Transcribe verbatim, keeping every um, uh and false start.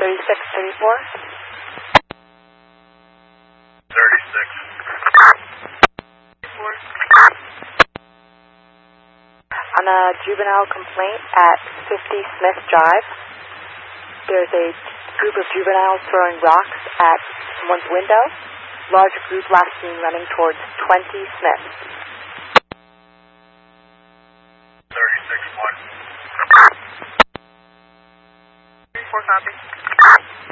thirty-six thirty-four. thirty-six. On a juvenile complaint at fifty Smith Drive, there's a group of juveniles throwing rocks at someone's window. Large group last seen running towards twenty Smith.